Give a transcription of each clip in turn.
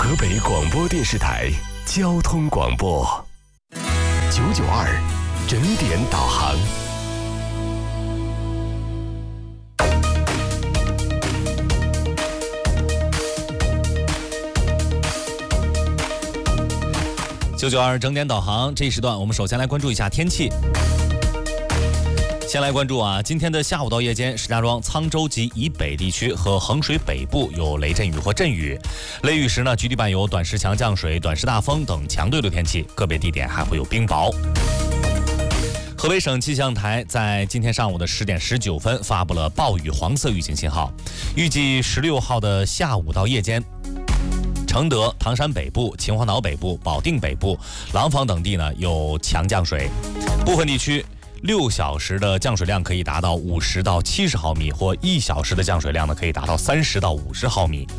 河北广播电视台交通广播992整点导航。 992整点导航，这一时段我们首先来关注一下天气。先来关注今天的下午到夜间，石家庄、沧州及以北地区和衡水北部有雷阵雨或阵雨，雷雨时呢，局地伴有短时强降水、短时大风等强对流天气，个别地点还会有冰雹。河北省气象台在今天上午的10点19分发布了暴雨黄色预警信号，预计16号的下午到夜间，承德、唐山北部、秦皇岛北部、保定北部、廊坊等地呢有强降水，部分地区6小时的降水量可以达到50到70毫米，或1小时的降水量呢可以达到30到50毫米。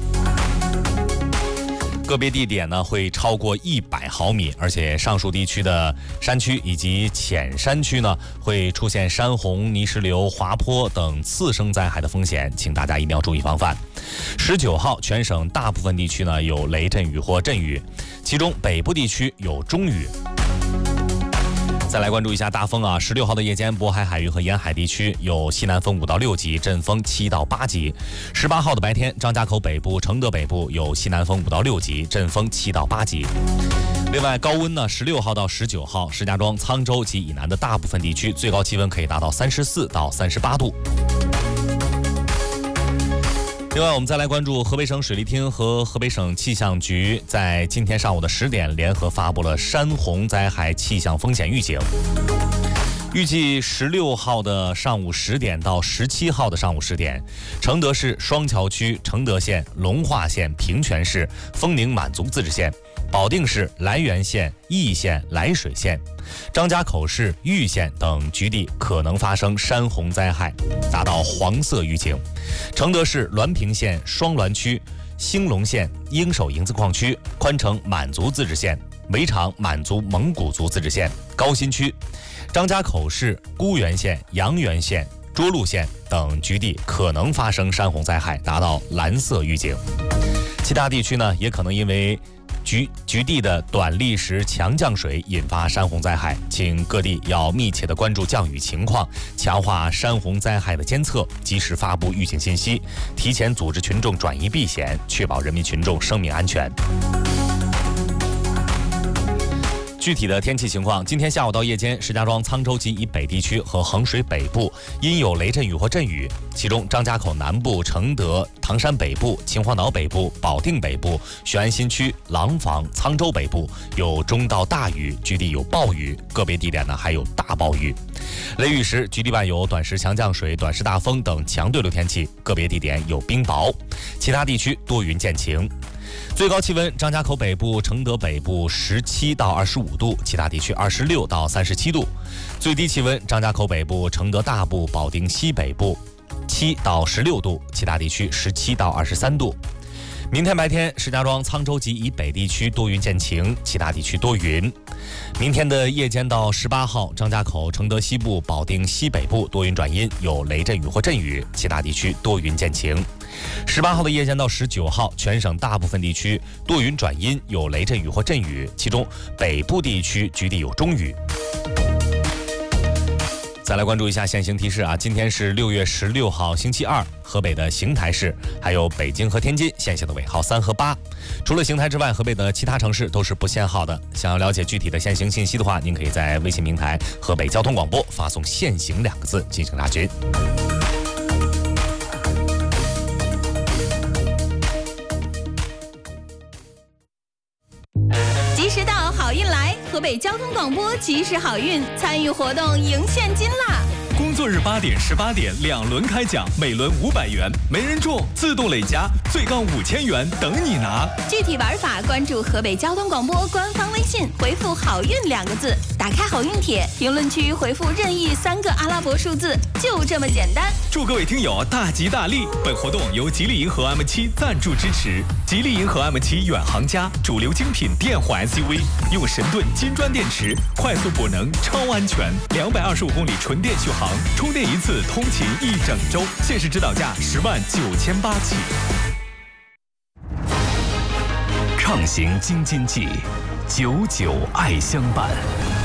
个别地点呢会超过100毫米，而且上述地区的山区以及浅山区呢会出现山洪、泥石流、滑坡等次生灾害的风险，请大家一定要注意防范。19号全省大部分地区呢有雷阵雨或阵雨，其中北部地区有中雨。再来关注一下大风16号的夜间，渤海海域和沿海地区有西南风5到6级，阵风7到8级。18号的白天，张家口北部、承德北部有西南风5到6级，阵风7到8级。另外，高温呢，16号到19号，石家庄、沧州及以南的大部分地区最高气温可以达到34到38度。另外，我们再来关注河北省水利厅和河北省气象局在今天上午的10点联合发布了山洪灾害气象风险预警。预计16号的上午10点到17号的上午10点，承德市双桥区、承德县、龙化县、平泉市、丰宁满族自治县、保定市涞源县、易县、涞水县、张家口市、玉县等局地可能发生山洪灾害，达到黄色预警。承德市滦平县双滦区、兴隆县应首营子矿区、宽城满族自治县、围场满族蒙古族自治县、高新区、张家口市孤源县、阳源县、涿鹿县等局地可能发生山洪灾害，达到蓝色预警。其他地区呢，也可能因为局地的短砾石强降水引发山洪灾害，请各地要密切的关注降雨情况，强化山洪灾害的监测，及时发布预警信息，提前组织群众转移避险，确保人民群众生命安全。具体的天气情况，今天下午到夜间，石家庄、沧州及以北地区和衡水北部因有雷阵雨或阵雨，其中张家口南部、承德、唐山北部、秦皇岛北部、保定北部、雄安新区、廊坊、沧州北部有中到大雨，局地有暴雨，个别地点呢还有大暴雨。雷雨时，局地伴有短时强降水、短时大风等强对流天气，个别地点有冰雹，其他地区多云见晴。最高气温，张家口北部、承德北部17到25度，其他地区26到37度。最低气温，张家口北部、承德大部、保定西北部7到16度，其他地区17到23度。明天白天，石家庄、沧州及以北地区多云见晴，其他地区多云。明天的夜间到18号，张家口、承德西部、保定西北部多云转阴，有雷阵雨或阵雨，其他地区多云见晴。18号的夜间到19号，全省大部分地区多云转阴，有雷阵雨或阵雨，其中北部地区局地有中雨。再来关注一下限行提示今天是6月16号星期二，河北的邢台市还有北京和天津限行的尾号3和8。除了邢台之外，河北的其他城市都是不限号的。想要了解具体的限行信息的话，您可以在微信平台河北交通广播发送限行2个字进行查询。 及时到，好运来！河北交通广播及时好运，参与活动赢现金啦！ 工作日8点、18点2轮开奖，每轮500元，没人中自动累加，最高5000元等你拿。 具体玩法关注河北交通广播官方微信，回复好运2个字，打开好运帖，评论区回复任意3个阿拉伯数字，就这么简单。 祝各位听友大吉大利！本活动由吉利银河 M7赞助支持。吉利银河 M7远航家，主流精品电混 SUV， 用神盾金砖电池，快速补能，超安全，225公里纯电续航，充电1次通勤1整周，限时指导价10.98万起。 畅行京津冀，久久爱相伴。